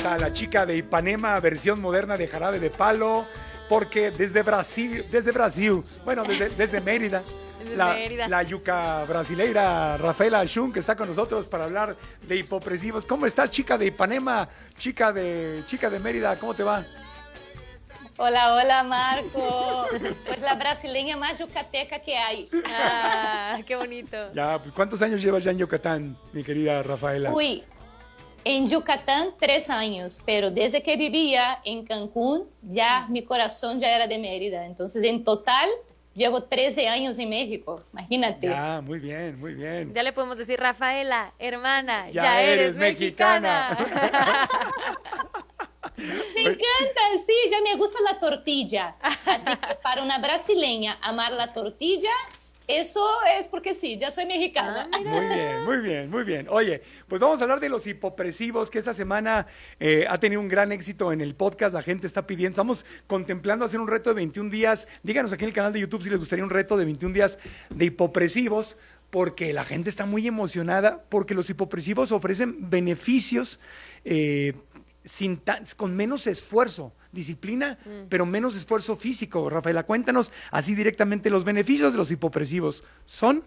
está la chica de Ipanema, versión moderna de Jarabe de Palo, porque desde Brasil, bueno, desde Mérida, la yuca brasileira Rafaela Schun, que está con nosotros para hablar de hipopresivos. ¿Cómo estás, chica de Ipanema, chica de Mérida? ¿Cómo te va? Hola, hola, Marco. Pues la brasileña más yucateca que hay. Ah, qué bonito. Ya, ¿cuántos años llevas ya en Yucatán, mi querida Rafaela? Uy, en Yucatán 3 años, pero desde que vivía en Cancún, ya mi corazón ya era de Mérida. Entonces, en total, llevo 13 años en México. Imagínate. Ya, muy bien, muy bien. Ya le podemos decir, Rafaela, hermana, ya eres mexicana. Me encanta, sí, ya me gusta la tortilla. Así que para una brasileña amar la tortilla, eso es porque sí, ya soy mexicana. Muy bien, muy bien, muy bien. Oye, pues vamos a hablar de los hipopresivos, que esta semana ha tenido un gran éxito en el podcast. La gente está pidiendo, estamos contemplando hacer un reto de 21 días. Díganos aquí en el canal de YouTube si les gustaría un reto de 21 días de hipopresivos, porque la gente está muy emocionada, porque los hipopresivos ofrecen beneficios con menos esfuerzo, disciplina, pero menos esfuerzo físico. Rafaela, cuéntanos así directamente los beneficios de los hipopresivos. ¿Son?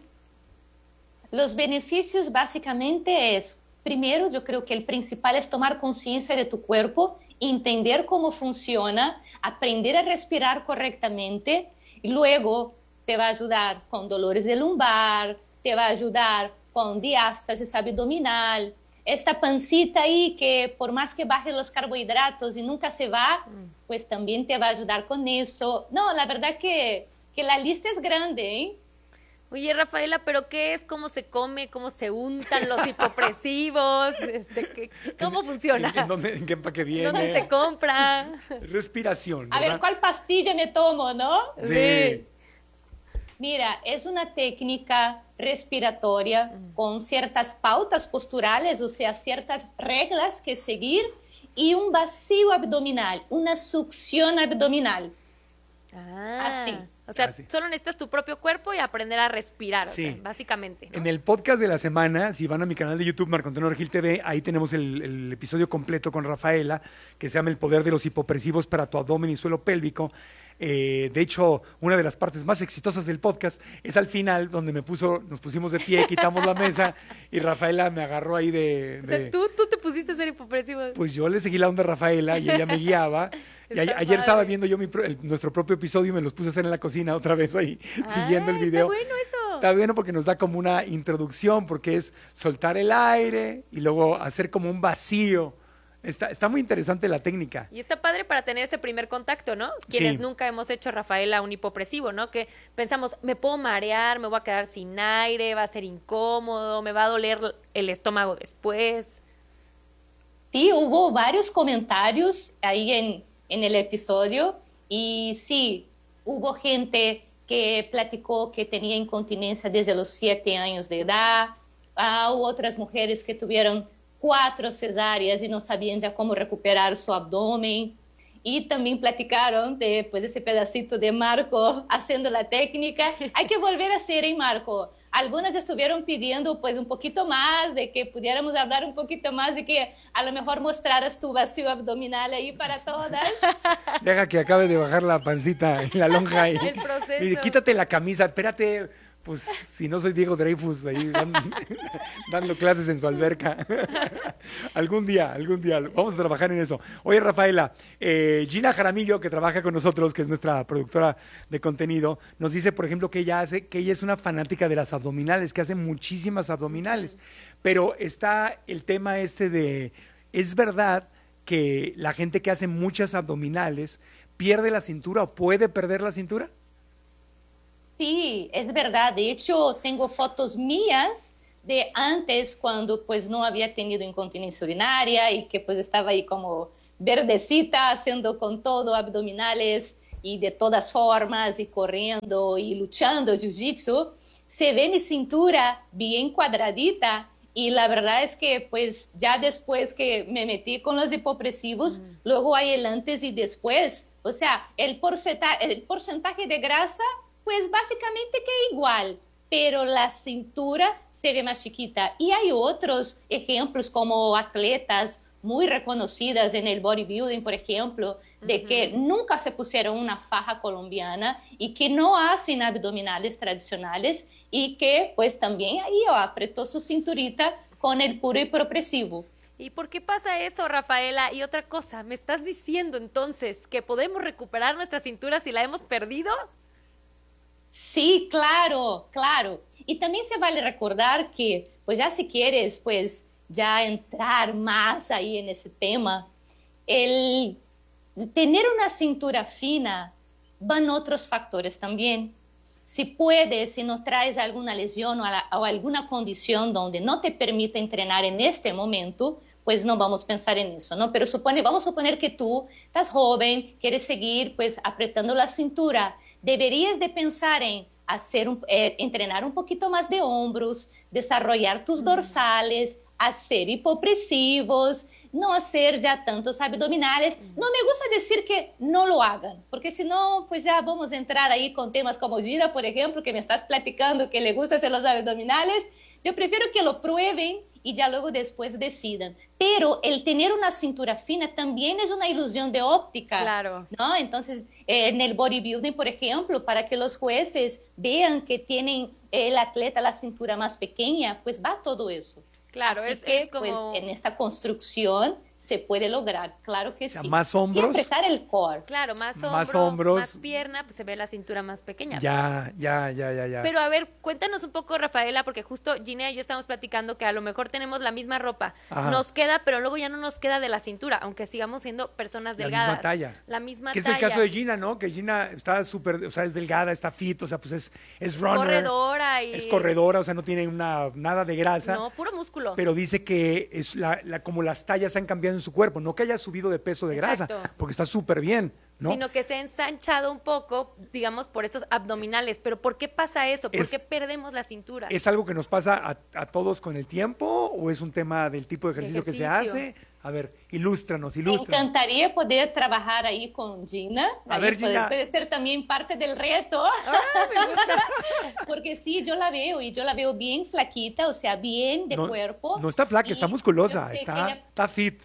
Los beneficios básicamente es, primero, yo creo que el principal es tomar conciencia de tu cuerpo, entender cómo funciona, aprender a respirar correctamente, y luego te va a ayudar con dolores de lumbar, te va a ayudar con diástasis abdominal, esta pancita ahí que por más que baje los carbohidratos y nunca se va, pues también te va a ayudar con eso. No, la verdad que la lista es grande, ¿eh? Oye, Rafaela, ¿pero qué es? ¿Cómo se come? ¿Cómo se untan los hipopresivos? ¿Cómo funciona? ¿En qué empaque viene? ¿Dónde se compra? Respiración, ¿verdad? A ver, ¿cuál pastilla me tomo, no? Sí. Mira, es una técnica respiratoria con ciertas pautas posturales, o sea, ciertas reglas que seguir y un vacío abdominal, una succión abdominal. Así. O sea, solo necesitas tu propio cuerpo y aprender a respirar, sí. O sea, básicamente, ¿no? En el podcast de la semana, si van a mi canal de YouTube, Marco Antonio Regil TV, ahí tenemos el episodio completo con Rafaela, que se llama El poder de los hipopresivos para tu abdomen y suelo pélvico. De hecho, una de las partes más exitosas del podcast es al final, donde nos pusimos de pie, quitamos la mesa y Rafaela me agarró ahí O sea, ¿tú te pusiste a ser hipopresivo? Pues yo le seguí la onda a Rafaela y ella me guiaba. Y ayer estaba viendo yo nuestro propio episodio y me los puse a hacer en la cocina otra vez ahí, siguiendo el video. Está bueno eso. Está bueno porque nos da como una introducción, porque es soltar el aire y luego hacer como un vacío. Está muy interesante la técnica. Y está padre para tener ese primer contacto, ¿no? Quienes nunca hemos hecho, Rafaela, un hipopresivo, ¿no? Que pensamos, me puedo marear, me voy a quedar sin aire, va a ser incómodo, me va a doler el estómago después. Sí, hubo varios comentarios ahí en el episodio y sí, hubo gente que platicó que tenía incontinencia desde los 7 años de edad, hubo otras mujeres que tuvieron 4 cesáreas y no sabían ya cómo recuperar su abdomen. Y también platicaron de pues, ese pedacito de Marco haciendo la técnica. Hay que volver a hacer, ¿eh, Marco? Algunas estuvieron pidiendo pues un poquito más, de que pudiéramos hablar un poquito más, de que a lo mejor mostraras tu vacío abdominal ahí para todas. Deja que acabe de bajar la pancita y la lonja. Y, el proceso. Y quítate la camisa, espérate. Pues si no soy Diego Dreyfus ahí dando clases en su alberca. Algún día, vamos a trabajar en eso. Oye, Rafaela, Gina Jaramillo, que trabaja con nosotros, que es nuestra productora de contenido, nos dice, por ejemplo, que ella es una fanática de las abdominales, que hace muchísimas abdominales. Pero está el tema ¿es verdad que la gente que hace muchas abdominales pierde la cintura o puede perder la cintura? Sí, es verdad. De hecho, tengo fotos mías de antes, cuando pues no había tenido incontinencia urinaria y que pues estaba ahí como verdecita, haciendo con todo abdominales y de todas formas y corriendo y luchando jiu-jitsu. Se ve mi cintura bien cuadradita y la verdad es que pues ya después que me metí con los hipopresivos, luego hay el antes y después. O sea, el porcentaje de grasa pues básicamente que igual, pero la cintura se ve más chiquita. Y hay otros ejemplos como atletas muy reconocidas en el bodybuilding, por ejemplo, de que nunca se pusieron una faja colombiana y que no hacen abdominales tradicionales y que pues también ahí apretó su cinturita con el puro y progresivo. ¿Y por qué pasa eso, Rafaela? Y otra cosa, ¿me estás diciendo entonces que podemos recuperar nuestra cintura si la hemos perdido? Sí, claro, claro. Y también se vale recordar que, pues ya si quieres, pues ya entrar más ahí en ese tema, el tener una cintura fina van otros factores también. Si puedes, si no traes alguna lesión o alguna condición donde no te permite entrenar en este momento, pues no vamos a pensar en eso, ¿no? Pero vamos a suponer que tú estás joven, quieres seguir pues apretando la cintura, deberías de pensar en entrenar un poquito más de hombros, desarrollar tus dorsales, hacer hipopresivos, no hacer ya tantos abdominales. No me gusta decir que no lo hagan, porque si no, pues ya vamos a entrar ahí con temas como Gina, por ejemplo, que me estás platicando que le gusta hacer los abdominales. Yo prefiero que lo prueben y ya luego después decidan. Pero el tener una cintura fina también es una ilusión de óptica. Claro. ¿No? Entonces, en el bodybuilding, por ejemplo, para que los jueces vean que tienen el atleta la cintura más pequeña, pues va todo eso. Claro, Así es como... pues en esta construcción se puede lograr, claro que sí. Más hombros. Y apretar el core. Claro, más hombros, más pierna, pues se ve la cintura más pequeña. Ya. Pero a ver, cuéntanos un poco, Rafaela, porque justo Gina y yo estamos platicando que a lo mejor tenemos la misma ropa, Ajá. nos queda, pero luego ya no nos queda de la cintura, aunque sigamos siendo personas delgadas. La misma talla. La misma que talla. es el caso de Gina, ¿no? Que Gina está súper, o sea, es delgada, está fit, o sea, pues es runner. Corredora y... Es corredora, o sea, no tiene nada de grasa. No, puro músculo. Pero dice que es como las tallas han cambiado en su cuerpo, no que haya subido de peso de grasa, Exacto. porque está súper bien, ¿no? Sino que se ha ensanchado un poco, digamos, por estos abdominales. Pero ¿por qué pasa eso? ¿Por qué perdemos la cintura? ¿Es algo que nos pasa a todos con el tiempo o es un tema del tipo de ejercicio que se hace? A ver, ilústranos. Me encantaría poder trabajar ahí con Gina. A ver, Gina. Puede ser también parte del reto. Me gusta. Porque sí, yo la veo y yo la veo bien flaquita, o sea, bien de cuerpo. No está flaca, está musculosa, está fit.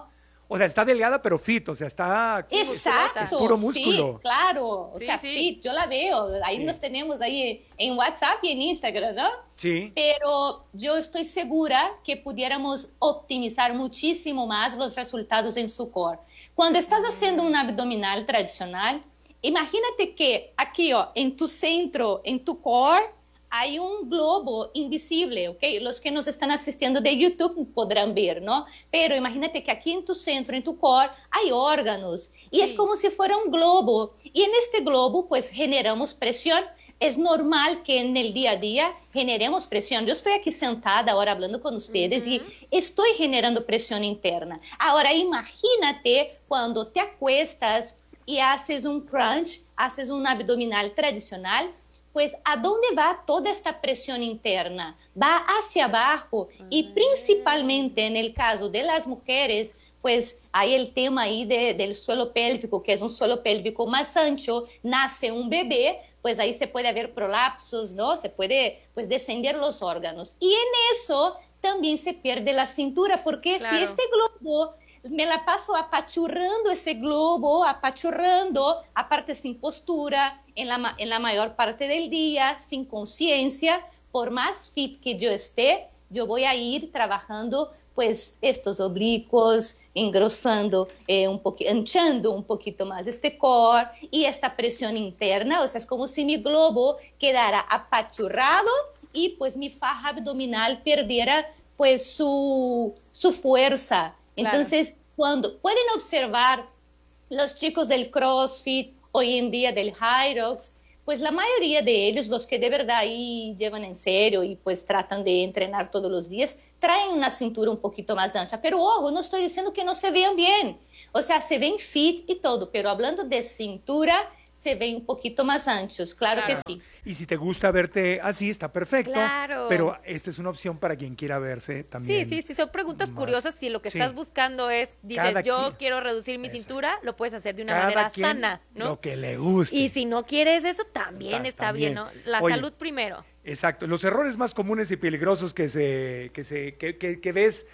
O sea, está delgada, pero fit, o sea, está... Exacto. Es puro músculo. Sí, claro, o Sí, sea, sí. fit, yo la veo. Ahí nos tenemos ahí en WhatsApp y en Instagram, ¿no? Sí. Pero yo estoy segura que pudiéramos optimizar muchísimo más los resultados en su core. Cuando estás haciendo un abdominal tradicional, imagínate que aquí, en tu centro, en tu core, hay un globo invisible, ¿ok? Los que nos están asistiendo de YouTube podrán ver, ¿no? Pero imagínate que aquí en tu centro, en tu core, hay órganos. Y es como si fuera un globo. Y en este globo, pues, generamos presión. Es normal que en el día a día generemos presión. Yo estoy aquí sentada ahora hablando con ustedes y estoy generando presión interna. Ahora, imagínate cuando te acuestas y haces un crunch, haces un abdominal tradicional, pues ¿a dónde va toda esta presión interna? Va hacia abajo y principalmente en el caso de las mujeres, pues hay el tema ahí del suelo pélvico, que es un suelo pélvico más ancho, nace un bebé, pues ahí se puede haber prolapsos, ¿no? Se puede pues descender los órganos. Y en eso también se pierde la cintura, porque si este globo... me la paso apachurrando ese globo, apachurrando, aparte sin postura, en la mayor parte del día, sin conciencia, por más fit que yo esté, yo voy a ir trabajando pues estos oblicuos, engrosando, anchando un poquito más este core y esta presión interna, o sea, es como si mi globo quedara apachurrado y pues mi faja abdominal perdiera pues su fuerza. Entonces, cuando pueden observar los chicos del CrossFit, hoy en día del Hyrox, pues la mayoría de ellos, los que de verdad ahí llevan en serio y pues tratan de entrenar todos los días, traen una cintura un poquito más ancha. Pero ojo, no estoy diciendo que no se vean bien. O sea, se ven fit y todo, pero hablando de cintura, se ven un poquito más anchos, claro que sí. Y si te gusta verte así, está perfecto. Claro. Pero esta es una opción para quien quiera verse también. Sí, son preguntas curiosas. Si lo que estás buscando es, dices, quiero reducir mi cintura, lo puedes hacer de una manera sana, ¿no? Lo que le guste. Y si no quieres eso, también está bien, ¿no? La salud primero. Exacto. Los errores más comunes y peligrosos que ves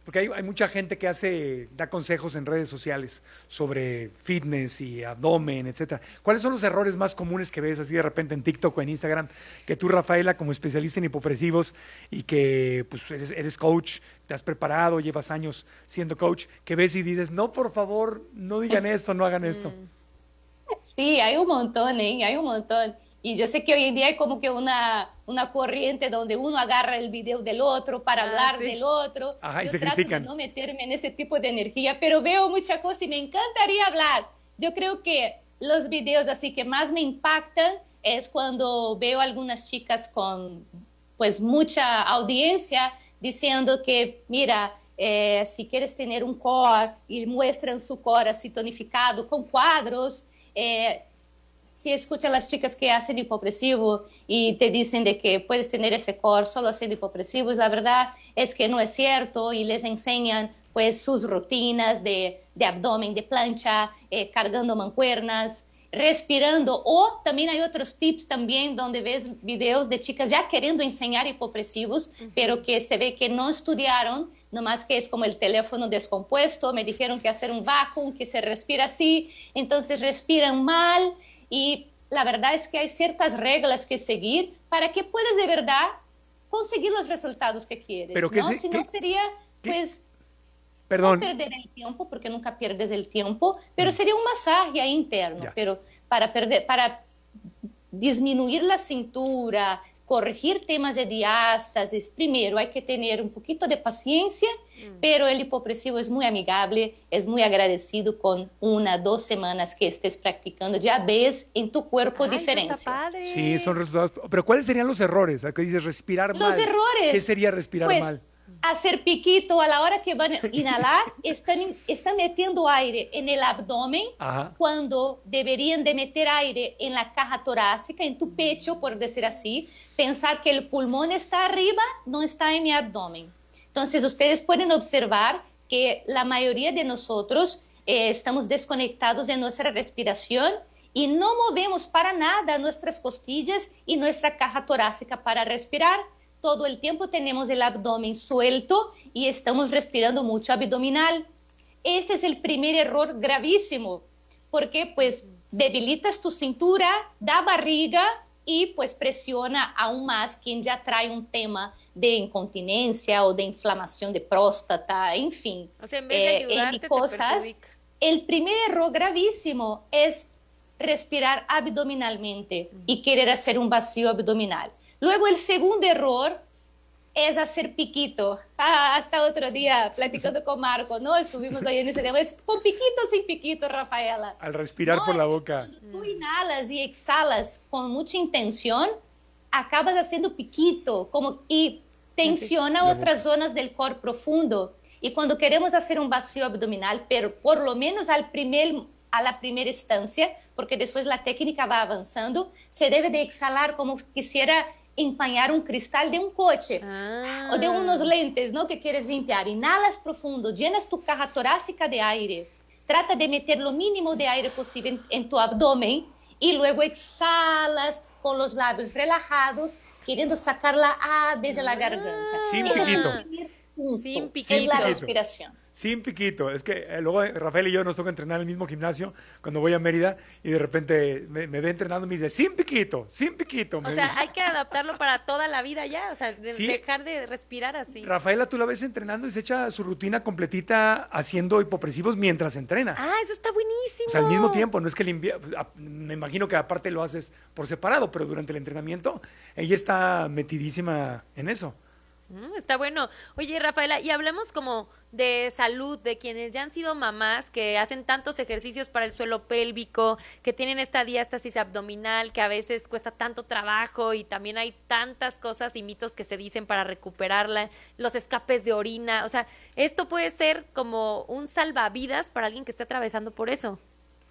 Porque hay mucha gente que da consejos en redes sociales sobre fitness y abdomen, etcétera. ¿Cuáles son los errores más comunes que ves así de repente en TikTok o en Instagram? Que tú, Rafaela, como especialista en hipopresivos y que pues eres coach, te has preparado, llevas años siendo coach, que ves y dices, no, por favor, no digan esto, no hagan esto. Sí, hay un montón, ¿eh? Hay un montón. Y yo sé que hoy en día hay como que una corriente donde uno agarra el video del otro para hablar del otro. Ajá, y yo se trato critican. de no meterme en ese tipo de energía, pero veo mucha cosa y me encantaría hablar. Yo creo que los videos así que más me impactan es cuando veo algunas chicas con pues mucha audiencia diciendo que, mira, si quieres tener un core y muestran su core así tonificado con cuadros, si escuchas a las chicas que hacen hipopresivo y te dicen de que puedes tener ese core solo haciendo hipopresivos, la verdad es que no es cierto y les enseñan pues sus rutinas de abdomen, de plancha, cargando mancuernas, respirando, o también hay otros tips también donde ves videos de chicas ya queriendo enseñar hipopresivos, pero que se ve que no estudiaron, nomás que es como el teléfono descompuesto, me dijeron que hacer un vacuum, que se respira así, entonces respiran mal. Y la verdad es que hay ciertas reglas que seguir para que puedas de verdad conseguir los resultados que quieres. Pero ¿no? Si no sería, pues, Perdón. no perder el tiempo, porque nunca pierdes el tiempo, pero sería un masaje ahí interno. Ya. Pero para disminuir la cintura, corregir temas de diástasis, primero hay que tener un poquito de paciencia, pero el hipopresivo es muy amigable, es muy agradecido con 1 o 2 semanas que estés practicando, ya ves en tu cuerpo diferencia. Eso está padre. Sí, son resultados. Pero ¿cuáles serían los errores? ¿A qué dices respirar mal? Los errores. ¿Qué sería respirar pues, mal? Hacer piquito a la hora que van a inhalar, están metiendo aire en el abdomen. Ajá. Cuando deberían de meter aire en la caja torácica, en tu pecho, por decir así. Pensar que el pulmón está arriba, no está en mi abdomen. Entonces, ustedes pueden observar que la mayoría de nosotros estamos desconectados de nuestra respiración y no movemos para nada nuestras costillas y nuestra caja torácica para respirar. Todo el tiempo tenemos el abdomen suelto y estamos respirando mucho abdominal. Ese es el primer error gravísimo, porque pues debilitas tu cintura, da barriga y pues presiona aún más quien ya trae un tema de incontinencia o de inflamación de próstata, en fin. O sea, en vez de ayudarte, te perjudica. El primer error gravísimo es respirar abdominalmente y querer hacer un vacío abdominal. Luego el segundo error es hacer piquito. Hasta otro día, platicando con Marco, ¿no? Estuvimos ahí en ese tema. Es con piquito o sin piquito, Rafaela. Al respirar por la boca. Cuando tú inhalas y exhalas con mucha intención, acabas haciendo piquito y tensiona otras zonas del core profundo. Y cuando queremos hacer un vacío abdominal, pero por lo menos a la primera instancia, porque después la técnica va avanzando, se debe de exhalar como quisiera empañar un cristal de un coche o de unos lentes, ¿no? Que quieres limpiar. Inhalas profundo, llenas tu caja torácica de aire, trata de meter lo mínimo de aire posible en tu abdomen y luego exhalas con los labios relajados, queriendo sacarla desde la garganta. Sin Ese piquito. es el primer punto. Sin piquito. Es la respiración. Sin piquito. Es que luego Rafael y yo nos toca entrenar en el mismo gimnasio cuando voy a Mérida y de repente me ve entrenando y me dice, sin piquito, sin piquito. O sea, hay que adaptarlo para toda la vida ya, o sea, Sí. dejar de respirar así. Rafaela, tú la ves entrenando y se echa su rutina completita haciendo hipopresivos mientras entrena. Eso está buenísimo. O sea, al mismo tiempo, no es que me imagino que aparte lo haces por separado, pero durante el entrenamiento ella está metidísima en eso. Está bueno. Oye, Rafaela, y hablemos como de salud, de quienes ya han sido mamás, que hacen tantos ejercicios para el suelo pélvico, que tienen esta diástasis abdominal, que a veces cuesta tanto trabajo y también hay tantas cosas y mitos que se dicen para recuperarla, los escapes de orina. O sea, esto puede ser como un salvavidas para alguien que esté atravesando por eso.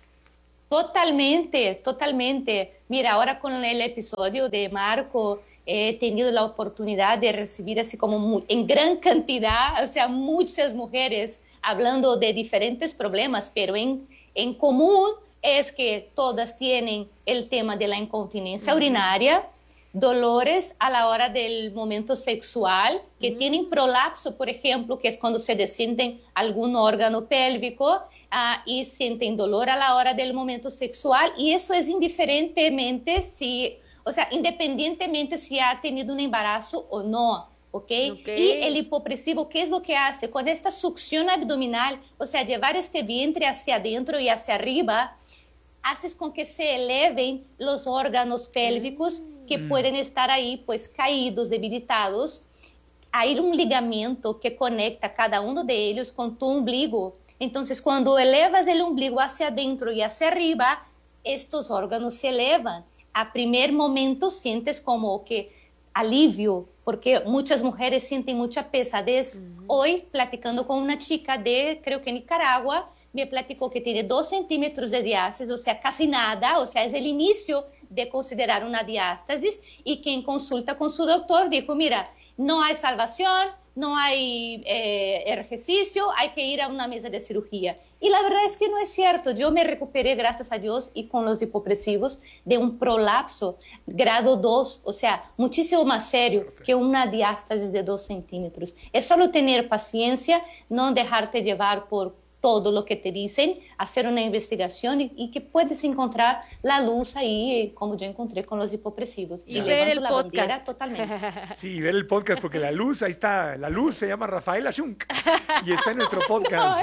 Totalmente, totalmente. Mira, ahora con el episodio de Marco, he tenido la oportunidad de recibir así como en gran cantidad, o sea, muchas mujeres hablando de diferentes problemas, pero en común es que todas tienen el tema de la incontinencia urinaria, dolores a la hora del momento sexual, que tienen prolapso, por ejemplo, que es cuando se descienden algún órgano pélvico y sienten dolor a la hora del momento sexual, y eso es indiferentemente independientemente si ha tenido un embarazo o no. ¿Okay? Y el hipopresivo, ¿qué es lo que hace? Con esta succión abdominal, o sea, llevar este vientre hacia adentro y hacia arriba, haces con que se eleven los órganos pélvicos que pueden estar ahí, pues, caídos, debilitados. Hay un ligamento que conecta cada uno de ellos con tu ombligo. Entonces, cuando elevas el ombligo hacia adentro y hacia arriba, estos órganos se elevan. A primer momento sientes como que alivio, porque muchas mujeres sienten mucha pesadez. Hoy, platicando con una chica de, creo que Nicaragua, me platicó que tiene 2 centímetros de diástasis, o sea, casi nada, o sea, es el inicio de considerar una diástasis, y que en consulta con su doctor dijo, mira, no hay salvación, no hay ejercicio, hay que ir a una mesa de cirugía. Y la verdad es que no es cierto. Yo me recuperé, gracias a Dios, y con los hipopresivos, de un prolapso grado 2, o sea, muchísimo más serio que una diástasis de 2 centímetros. Es solo tener paciencia, no dejarte llevar por todo lo que te dicen, hacer una investigación y que puedes encontrar la luz ahí, como yo encontré con los hipopresivos. Y ver el podcast. Totalmente. Sí, ver el podcast, porque la luz, ahí está, la luz se llama Rafaela Shunk y está en nuestro podcast.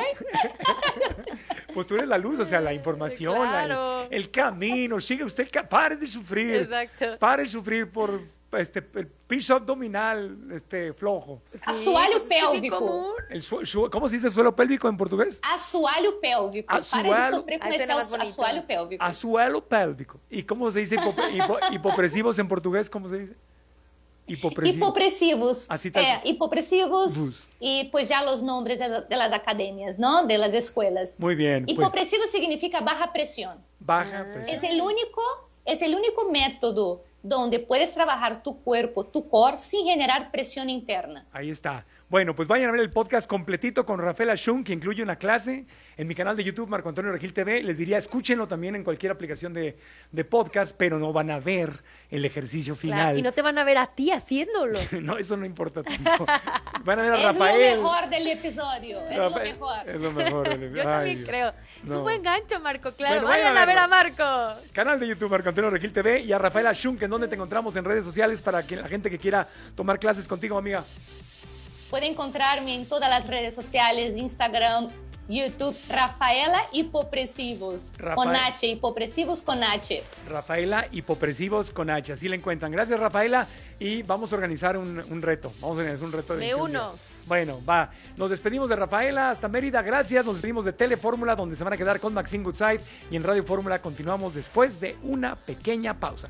Pues tú eres la luz, o sea, la información, Claro. el camino, sigue usted, pare de sufrir. Exacto. Pare de sufrir por el piso abdominal flojo. Assoalho pues es que es bien pélvico. común. ¿Cómo se dice suelo pélvico en portugués? Assoalho pélvico. Para de Assoalho. sofrer com Esse esse é mais bonito. assoalho pélvico. Asuelo pélvico. ¿Y cómo se dice hipopresivos en portugués? ¿Cómo se dice? Hipopresivos. Así tal. Hipopresivos. Bus. Y pues ya los nombres de las academias, ¿no? De las escuelas. Muy bien. Pues, Hipopresivo significa baja presión. baja presión. Es el único método donde puedes trabajar tu cuerpo, tu core, sin generar presión interna. Ahí está. Bueno, pues vayan a ver el podcast completito con Rafaela Shunk, que incluye una clase en mi canal de YouTube, Marco Antonio Regil TV. Les diría, escúchenlo también en cualquier aplicación de podcast, pero no van a ver el ejercicio final. Claro, y no te van a ver a ti haciéndolo. No, eso no importa tanto. Van a ver a Es Rafael. lo mejor del episodio. Es lo mejor. Es lo mejor. Yo también creo. Es no. un buen gancho, Marco, claro. Bueno, vayan a ver a Marco. Canal de YouTube, Marco Antonio Regil TV, y a Rafaela Shunk, en donde te encontramos en redes sociales para que la gente que quiera tomar clases contigo, amiga. Pueden encontrarme en todas las redes sociales, Instagram, YouTube, Rafaela Hipopresivos, con H, Hipopresivos con H. Rafaela Hipopresivos con H, así la encuentran. Gracias, Rafaela, y vamos a organizar un reto. Vamos a organizar un reto. Me uno. Bueno, va. Nos despedimos de Rafaela hasta Mérida. Gracias. Nos despedimos de Telefórmula, donde se van a quedar con Maxine Goodside, y en Radio Fórmula continuamos después de una pequeña pausa.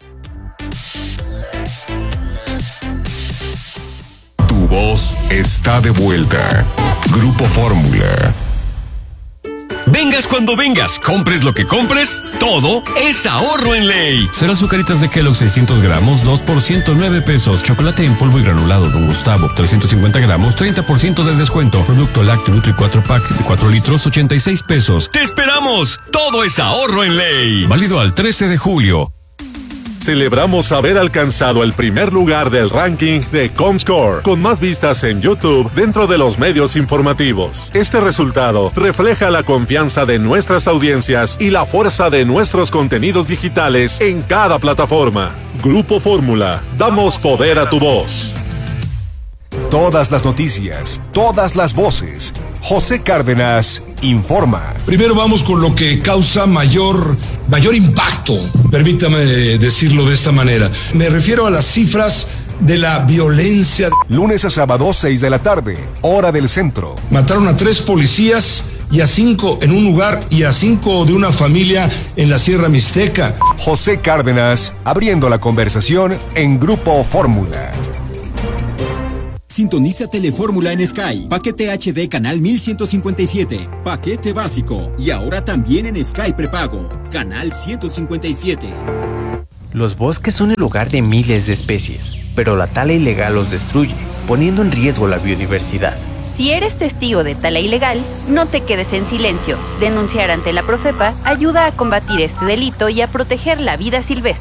Tu voz está de vuelta. Grupo Fórmula. Vengas cuando vengas, compres lo que compres, todo es ahorro en ley. Cero azucaritas de Kellogg 600 gramos, 2 por 109 pesos. Chocolate en polvo y granulado Don Gustavo, 350 gramos, 30% de descuento. Producto lácteo Nutri 4 pack de 4 litros, 86 pesos. ¡Te esperamos! Todo es ahorro en ley. Válido al 13 de julio. Celebramos haber alcanzado el primer lugar del ranking de Comscore, con más vistas en YouTube dentro de los medios informativos. Este resultado refleja la confianza de nuestras audiencias y la fuerza de nuestros contenidos digitales en cada plataforma. Grupo Fórmula, damos poder a tu voz. Todas las noticias, todas las voces. José Cárdenas informa. Primero vamos con lo que causa mayor impacto, permítame decirlo de esta manera. Me refiero a las cifras de la violencia. Lunes a sábado, 6 de la tarde, hora del centro. Mataron a 3 policías y a 5 en un lugar y a 5 de una familia en la Sierra Mixteca. José Cárdenas abriendo la conversación en Grupo Fórmula. Sintoniza Telefórmula en Sky. Paquete HD canal 1157. Paquete básico. Y ahora también en Sky prepago. Canal 157. Los bosques son el hogar de miles de especies, pero la tala ilegal los destruye, poniendo en riesgo la biodiversidad. Si eres testigo de tala ilegal, no te quedes en silencio. Denunciar ante la Profepa ayuda a combatir este delito y a proteger la vida silvestre.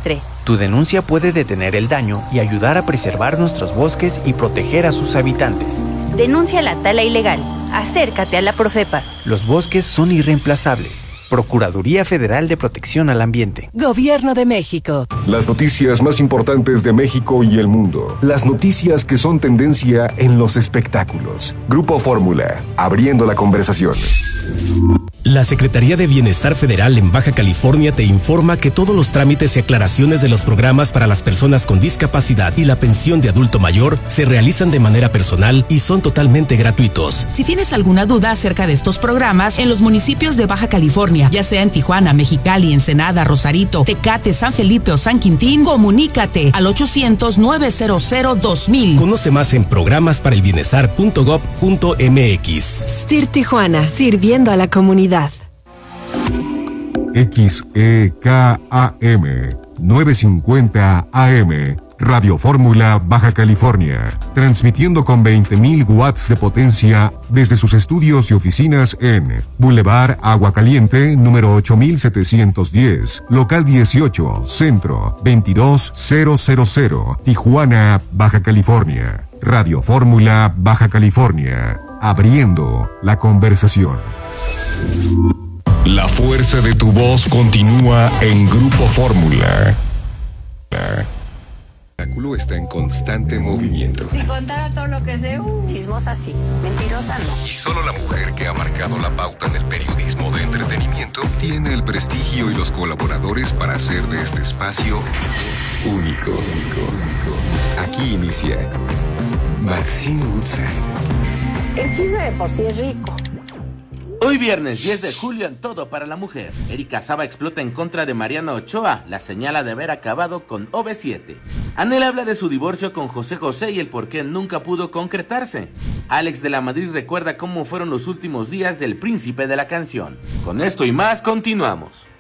Tu denuncia puede detener el daño y ayudar a preservar nuestros bosques y proteger a sus habitantes. Denuncia la tala ilegal. Acércate a la Profepa. Los bosques son irreemplazables. Procuraduría Federal de Protección al Ambiente. Gobierno de México. Las noticias más importantes de México y el mundo. Las noticias que son tendencia en los espectáculos. Grupo Fórmula, abriendo la conversación. La Secretaría de Bienestar Federal en Baja California te informa que todos los trámites y aclaraciones de los programas para las personas con discapacidad y la pensión de adulto mayor se realizan de manera personal y son totalmente gratuitos. Si tienes alguna duda acerca de estos programas en los municipios de Baja California, ya sea en Tijuana, Mexicali, Ensenada, Rosarito, Tecate, San Felipe o San Quintín, comunícate al 800-900-2000. Conoce más en programasparelbienestar.gov.mx. STIR Tijuana, sirviendo a la comunidad. XEKAM 950 AM Radio Fórmula Baja California, transmitiendo con 20.000 watts de potencia desde sus estudios y oficinas en Boulevard Agua Caliente, número 8710, local 18, centro 22000, Tijuana, Baja California. Radio Fórmula Baja California, abriendo la conversación. La fuerza de tu voz continúa en Grupo Fórmula. El espectáculo está en constante movimiento. Si contara todo lo que sé, chismosa sí, mentirosa no. Y solo la mujer que ha marcado la pauta en el periodismo de entretenimiento tiene el prestigio y los colaboradores para hacer de este espacio único. Aquí inicia Maxine Woodside. El chisme de por sí es rico. Hoy viernes 10 de julio en Todo para la Mujer, Erika Saba explota en contra de Mariana Ochoa, la señala de haber acabado con OV7. Anel habla de su divorcio con José José y el por qué nunca pudo concretarse. Alex de la Madrid recuerda cómo fueron los últimos días del príncipe de la canción. Con esto y más, continuamos.